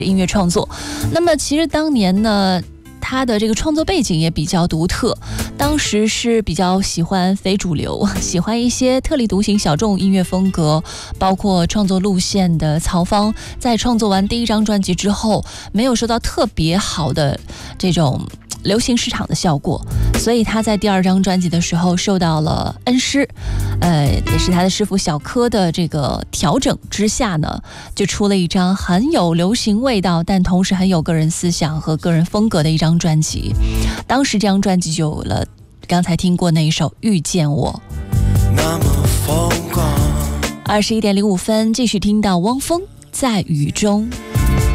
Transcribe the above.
音乐创作。那么其实当年呢，他的这个创作背景也比较独特，当时是比较喜欢非主流，喜欢一些特立独行小众音乐风格，包括创作路线的曹芳，在创作完第一张专辑之后，没有收到特别好的这种流行市场的效果，所以他在第二张专辑的时候受到了恩师，也是他的师傅小柯的这个调整之下呢，就出了一张很有流行味道，但同时很有个人思想和个人风格的一张专辑。当时这张专辑就有了刚才听过那一首《遇见我》。 那么疯狂 21:05，继续听到汪峰在雨中。